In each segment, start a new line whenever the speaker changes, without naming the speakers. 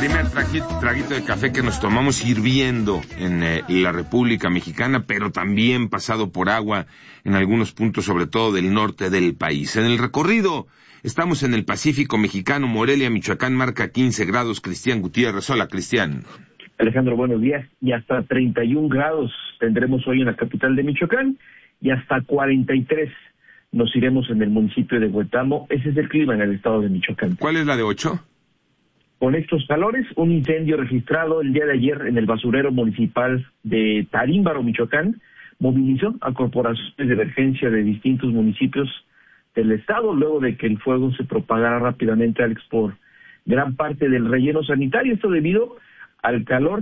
primer traguito de café que nos tomamos hirviendo en la República Mexicana, pero también pasado por agua en algunos puntos, sobre todo del norte del país. En el recorrido estamos en el Pacífico Mexicano, Morelia, Michoacán, marca 15 grados. Cristian Gutiérrez. Hola, Cristian.
Alejandro, buenos días. Y hasta 31 grados tendremos hoy en la capital de Michoacán y hasta 43 nos iremos en el municipio de Huetamo. Ese es el clima en el estado de Michoacán.
¿Cuál es la de 8?
Con estos calores, un incendio registrado el día de ayer en el basurero municipal de Tarímbaro, Michoacán, movilizó a corporaciones de emergencia de distintos municipios del estado, luego de que el fuego se propagara rápidamente, Alex, por gran parte del relleno sanitario. Esto debido al calor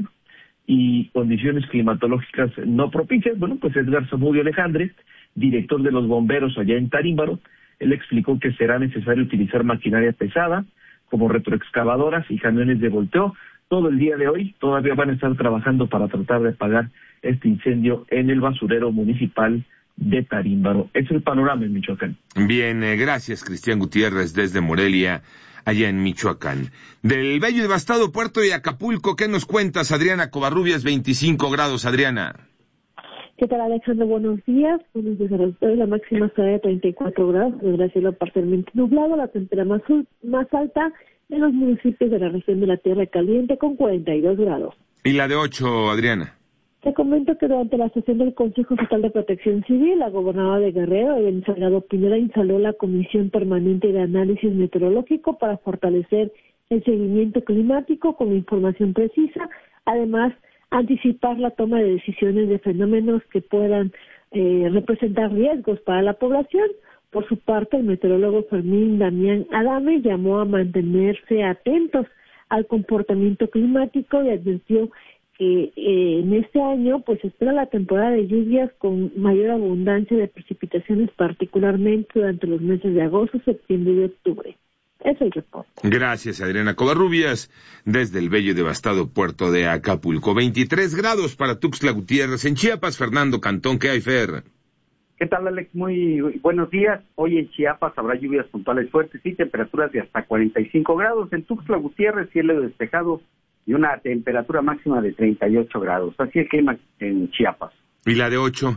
y condiciones climatológicas no propicias. Bueno, pues Edgar Zamudio Alejandre, director de los bomberos allá en Tarímbaro, él explicó que será necesario utilizar maquinaria pesada, como retroexcavadoras y camiones de volteo. Todo el día de hoy todavía van a estar trabajando para tratar de apagar este incendio en el basurero municipal de Tarímbaro. Es el panorama en Michoacán.
Bien, gracias, Cristian Gutiérrez, desde Morelia, allá en Michoacán. Del bello y devastado puerto de Acapulco, ¿qué nos cuentas, Adriana Covarrubias? 25 grados, Adriana.
¿Qué tal, Alejandro? Buenos días. Buenos días a los dos. La máxima será de 34 grados, el cielo parcialmente nublado, la temperatura más alta en los municipios de la región de la Tierra Caliente con 42 grados.
¿Y la de 8, Adriana?
Te comento que durante la sesión del Consejo Estatal de Protección Civil, la gobernadora de Guerrero, Evelyn Salgado Pineda, instaló la Comisión Permanente de Análisis Meteorológico para fortalecer el seguimiento climático con información precisa, además anticipar la toma de decisiones de fenómenos que puedan representar riesgos para la población. Por su parte, el meteorólogo Fermín Damián Adame llamó a mantenerse atentos al comportamiento climático y advirtió que en este año pues espera la temporada de lluvias con mayor abundancia de precipitaciones, particularmente durante los meses de agosto, septiembre y octubre. Es el reporte.
Gracias, Adriana Covarrubias, desde el bello y devastado puerto de Acapulco. 23 grados para Tuxtla Gutiérrez. En Chiapas, Fernando Cantón, ¿qué hay, Fer?
¿Qué tal, Alex? Muy buenos días. Hoy en Chiapas habrá lluvias puntuales fuertes y temperaturas de hasta 45 grados. En Tuxtla Gutiérrez, cielo despejado y una temperatura máxima de 38 grados. Así el clima en Chiapas.
¿Y la de 8?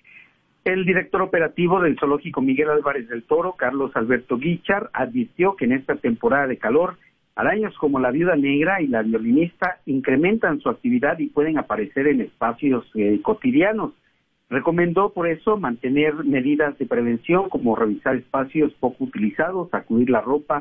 El director operativo del Zoológico Miguel Álvarez del Toro, Carlos Alberto Guichar, advirtió que en esta temporada de calor, arañas como la viuda negra y la violinista incrementan su actividad y pueden aparecer en espacios cotidianos. Recomendó por eso mantener medidas de prevención como revisar espacios poco utilizados, sacudir la ropa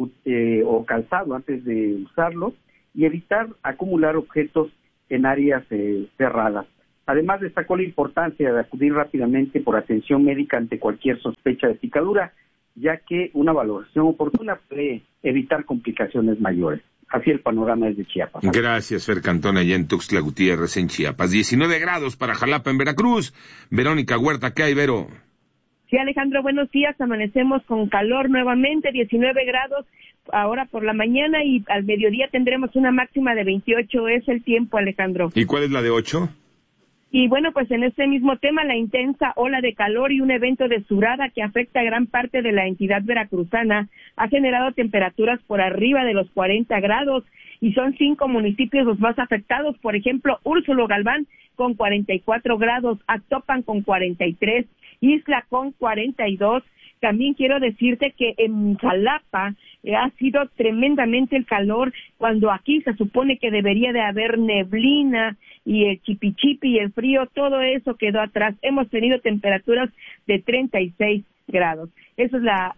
o calzado antes de usarlo y evitar acumular objetos en áreas cerradas. Además, destacó la importancia de acudir rápidamente por atención médica ante cualquier sospecha de picadura, ya que una valoración oportuna puede evitar complicaciones mayores. Así el panorama es de Chiapas.
Gracias, Fer Cantón, allá en Tuxtla Gutiérrez, en Chiapas. 19 grados para Jalapa, en Veracruz. Verónica Huerta, ¿qué hay, Vero?
Sí, Alejandro, buenos días. Amanecemos con calor nuevamente, 19 grados ahora por la mañana y al mediodía tendremos una máxima de 28. Es el tiempo, Alejandro.
¿Y cuál es la de 8?
Y bueno, pues en este mismo tema, la intensa ola de calor y un evento de surada que afecta a gran parte de la entidad veracruzana ha generado temperaturas por arriba de los 40 grados y son 5 municipios los más afectados. Por ejemplo, Úrsulo Galván con 44 grados, Actopan con 43, Isla con 42. También quiero decirte que en Jalapa ha sido tremendamente el calor, cuando aquí se supone que debería de haber neblina y el chipichipi y el frío, todo eso quedó atrás. Hemos tenido temperaturas de 36 grados. Esa es la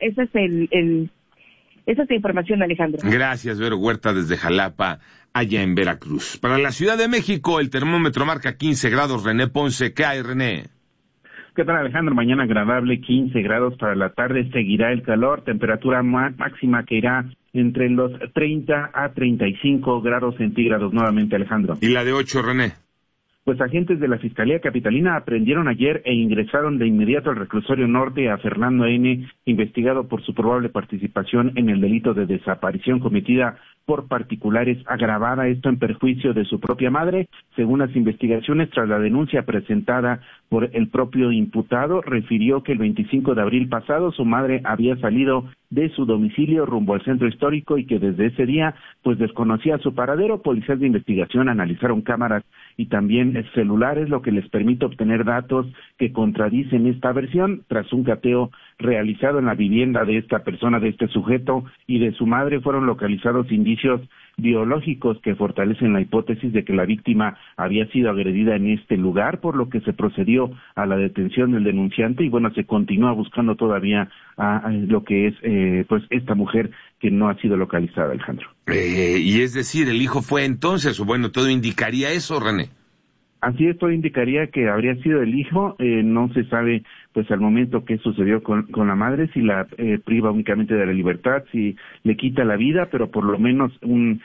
información, Alejandro.
Gracias, Vero Huerta, desde Jalapa, allá en Veracruz. Para la Ciudad de México, el termómetro marca 15 grados. René Ponce, ¿qué hay, René?
¿Qué tal, Alejandro? Mañana agradable, 15 grados para la tarde, seguirá el calor, temperatura máxima que irá entre los 30 a 35 grados centígrados nuevamente, Alejandro.
¿Y la de 8, René?
Pues agentes de la Fiscalía Capitalina aprendieron ayer e ingresaron de inmediato al reclusorio norte a Fernando N., investigado por su probable participación en el delito de desaparición cometida por particulares agravada, esto en perjuicio de su propia madre. Según las investigaciones, tras la denuncia presentada por el propio imputado, refirió que el 25 de abril pasado su madre había salido de su domicilio rumbo al centro histórico y que desde ese día pues desconocía su paradero. Policías de investigación analizaron cámaras y también celulares, lo que les permite obtener datos que contradicen esta versión. Tras un cateo realizado en la vivienda de esta persona, de este sujeto y de su madre, fueron localizados indicios biológicos que fortalecen la hipótesis de que la víctima había sido agredida en este lugar, por lo que se procedió a la detención del denunciante y bueno, se continúa buscando todavía a lo que es pues esta mujer que no ha sido localizada, Alejandro.
Y es decir, el hijo fue entonces, o bueno, todo indicaría eso, René.
Así es, todo indicaría que habría sido el hijo. No se sabe pues al momento qué sucedió con la madre, si la priva únicamente de la libertad, si le quita la vida, pero por lo menos un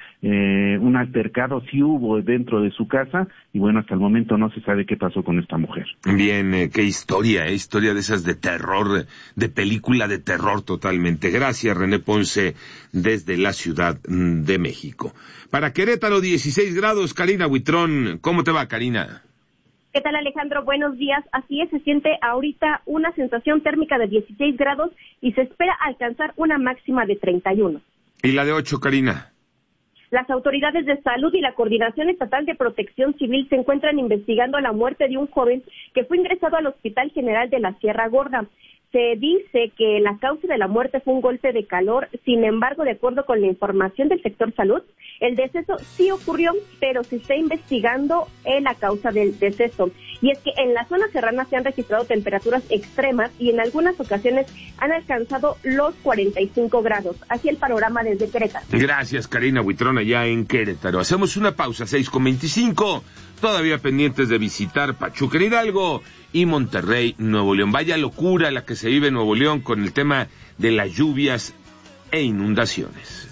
altercado sí hubo dentro de su casa, y bueno, hasta el momento no se sabe qué pasó con esta mujer.
Bien, qué historia de esas de terror, de película de terror totalmente. Gracias, René Ponce, desde la Ciudad de México. Para Querétaro, 16 grados, Karina Huitrón. ¿Cómo te va, Karina?
¿Qué tal, Alejandro? Buenos días. Así es, se siente ahorita una sensación térmica de 16 grados y se espera alcanzar una máxima de 31.
¿Y la de 8, Karina?
Las autoridades de salud y la Coordinación Estatal de Protección Civil se encuentran investigando la muerte de un joven que fue ingresado al Hospital General de la Sierra Gorda. Se dice que la causa de la muerte fue un golpe de calor. Sin embargo, de acuerdo con la información del sector salud, el deceso sí ocurrió, pero se está investigando la causa del deceso. Y es que en la zona serrana se han registrado temperaturas extremas y en algunas ocasiones han alcanzado los 45 grados. Así el panorama desde Querétaro.
Gracias, Karina Huitrón, allá en Querétaro. Hacemos una pausa, 6:25. Todavía pendientes de visitar Pachuca en Hidalgo y Monterrey, Nuevo León. Vaya locura la que se vive en Nuevo León con el tema de las lluvias e inundaciones.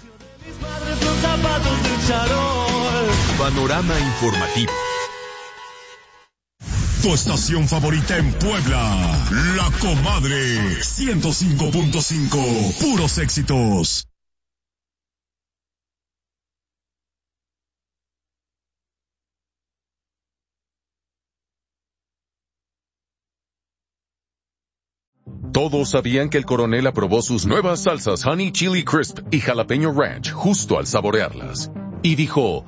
Panorama informativo.
Tu estación favorita en Puebla, La Comadre, 105.5, puros éxitos.
Todos sabían que el coronel aprobó sus nuevas salsas Honey Chili Crisp y Jalapeño Ranch justo al saborearlas. Y dijo,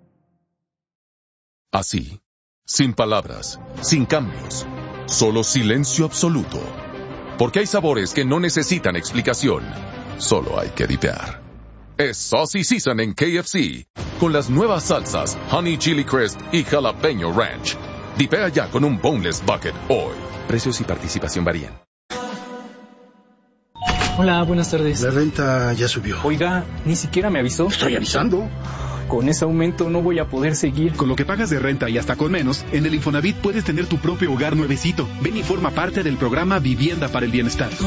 así, sin palabras, sin cambios, solo silencio absoluto. Porque hay sabores que no necesitan explicación, solo hay que dipear. Es Saucy Season en KFC, con las nuevas salsas Honey Chili Crisp y Jalapeño Ranch. Dipea ya con un Boneless Bucket hoy. Precios y participación varían.
Hola, buenas tardes.
La renta ya subió.
Oiga, ni siquiera me avisó.
Estoy avisando.
Con ese aumento no voy a poder seguir.
Con lo que pagas de renta y hasta con menos, en el Infonavit puedes tener tu propio hogar nuevecito. Ven y forma parte del programa Vivienda para el Bienestar.